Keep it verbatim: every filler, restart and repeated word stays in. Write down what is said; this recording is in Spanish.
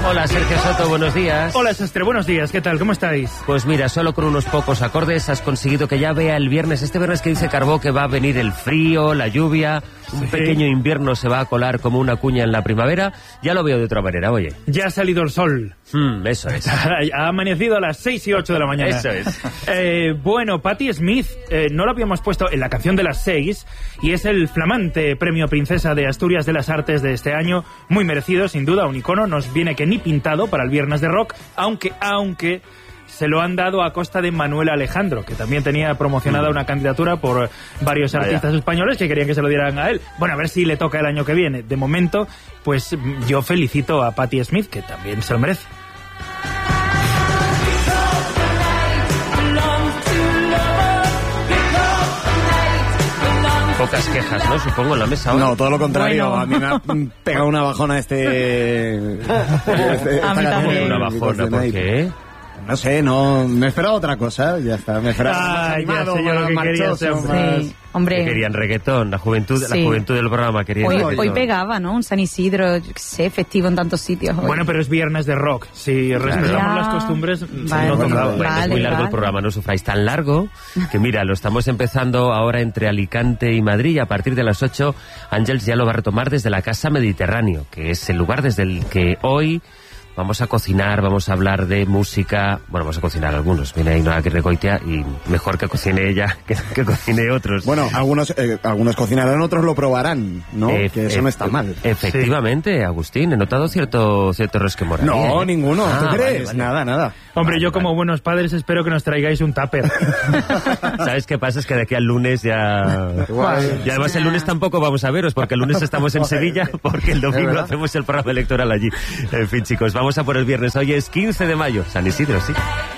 Hola, Sergio Soto, buenos días. Hola, Sastre, buenos días, ¿qué tal? ¿Cómo estáis? Pues mira, solo con unos pocos acordes has conseguido que ya vea el viernes, este viernes que dice Carbó que va a venir el frío, la lluvia, un sí. pequeño invierno se va a colar como una cuña en la primavera. Ya lo veo de otra manera, oye. Ya ha salido el sol. Mm, eso es. Ha amanecido a las seis y ocho de la mañana. Eso es. Eh, bueno, Patti Smith, eh, no lo habíamos puesto en la canción de las seis, y es el flamante premio Princesa de Asturias de las Artes de este año, muy merecido, sin duda, un icono, nos viene que ni pintado para el Viernes de Rock, aunque, aunque se lo han dado a costa de Manuel Alejandro, que también tenía promocionada una candidatura por varios Vaya. artistas españoles que querían que se lo dieran a él. Bueno, a ver si le toca el año que viene. De momento, pues yo felicito a Patti Smith, que también se lo merece. Pocas quejas, ¿no? Supongo, en la mesa hoy. No, todo lo contrario. Bueno. A mí me ha pegado una bajona este... este A mí también. Una bajona, ¿por qué? No sé, no... Me esperaba otra cosa, ya está. Me esperaba Ah, más ya animado, sé yo lo más que quería marchoso, hacer. más... Sí, hombre. Que querían reggaetón, la juventud, Sí. la juventud del programa quería Hoy, reggaetón. hoy pegaba, ¿no? Un San Isidro, yo qué sé, festivo en tantos sitios. Hoy. Bueno, pero es Viernes de Rock. Si respetamos Ya. las costumbres, Vale. no tocaba. Bueno, Vale, es muy largo vale. el programa, no sufráis. Tan largo que mira, lo estamos empezando ahora entre Alicante y Madrid y a partir de las ocho Ángels ya lo va a retomar desde la Casa Mediterráneo, que es el lugar desde el que hoy vamos a cocinar, vamos a hablar de música. Bueno, vamos a cocinar algunos. Viene ahí Noa Regoitia y mejor que cocine ella que, que cocine otros. Bueno, algunos eh, algunos cocinarán, otros lo probarán, ¿no? Eh, que eso eh, no está mal. Efectivamente, Agustín, he notado cierto cierto resquemor. ahí, No, ¿eh? ninguno. Ah, ¿Tú vale, crees? vale. Nada, nada. Hombre, Vale, yo como vale. buenos padres espero que nos traigáis un tupper. ¿Sabes qué pasa? Es que de aquí al lunes ya... Y además el lunes tampoco vamos a veros, porque el lunes estamos en Sevilla, porque el domingo hacemos el programa electoral allí. En fin, chicos, vamos a por el viernes. Hoy es quince de mayo, San Isidro, sí.